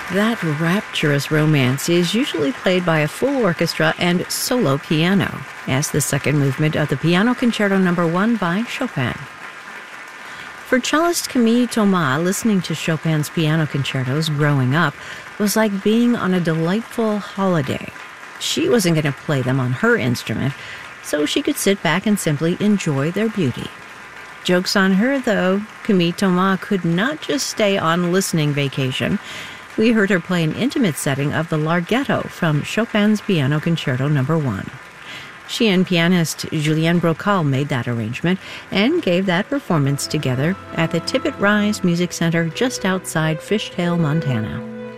That rapturous romance is usually played by a full orchestra and solo piano, as the second movement of the Piano Concerto No. 1 by Chopin. For cellist Camille Thomas, listening to Chopin's piano concertos growing up was like being on a delightful holiday. She wasn't going to play them on her instrument, so she could sit back and simply enjoy their beauty. Joke's on her, though. Camille Thomas could not just stay on listening vacation. We heard her play an intimate setting of the Larghetto from Chopin's Piano Concerto No. 1. She and pianist Julienne Brocal made that arrangement and gave that performance together at the Tippett Rise Music Center just outside Fishtail, Montana.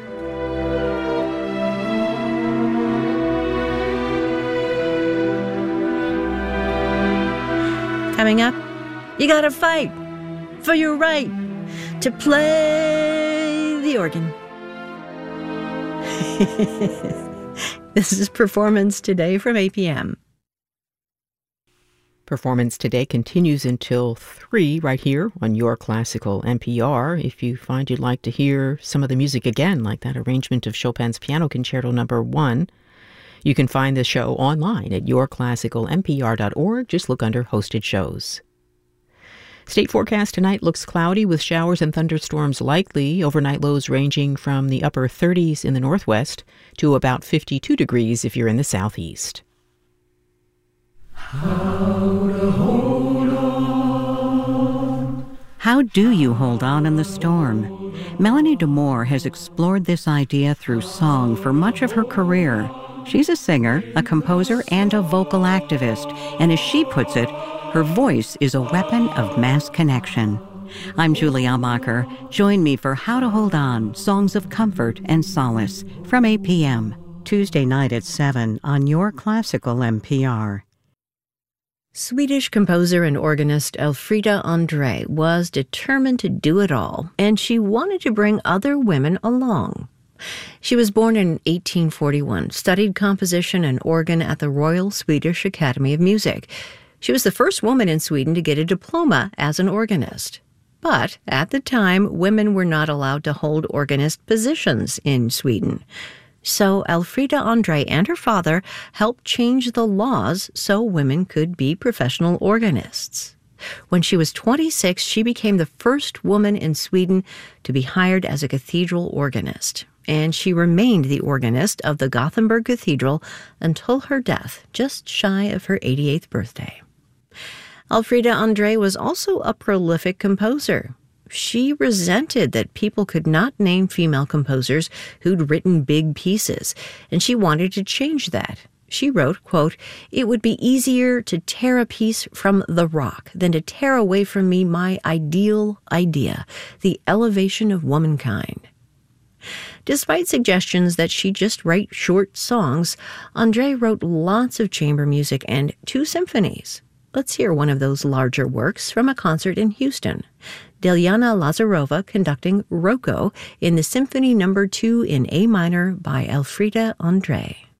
Coming up, you gotta fight for your right to play the organ. This is Performance Today from APM. Performance Today continues until 3 right here on Your Classical NPR. If you find you'd like to hear some of the music again, like that arrangement of Chopin's Piano Concerto No. 1, you can find the show online at yourclassicalnpr.org. Just look under Hosted Shows. State forecast tonight looks cloudy with showers and thunderstorms likely. Overnight lows ranging from the upper 30s in the northwest to about 52 degrees if you're in the southeast. How to hold on. How do you hold on in the storm? Melanie DeMore has explored this idea through song for much of her career. She's a singer, a composer, and a vocal activist, and as she puts it, her voice is a weapon of mass connection. I'm Julie Almacher. Join me for How to Hold On, Songs of Comfort and Solace from APM, Tuesday night at 7 on Your Classical NPR. Swedish composer and organist Elfrida André was determined to do it all, and she wanted to bring other women along. She was born in 1841, studied composition and organ at the Royal Swedish Academy of Music. She was the first woman in Sweden to get a diploma as an organist. But at the time, women were not allowed to hold organist positions in Sweden. So Elfrida André and her father helped change the laws so women could be professional organists. When she was 26, she became the first woman in Sweden to be hired as a cathedral organist. And she remained the organist of the Gothenburg Cathedral until her death, just shy of her 88th birthday. Elfrida André was also a prolific composer. She resented that people could not name female composers who'd written big pieces, and she wanted to change that. She wrote, quote, "It would be easier to tear a piece from the rock than to tear away from me my ideal idea, the elevation of womankind." Despite suggestions that she just write short songs, André wrote lots of chamber music and 2 symphonies. Let's hear one of those larger works from a concert in Houston. Delyana Lazarova conducting Rocco in the Symphony No. 2 in A minor by Elfrida André.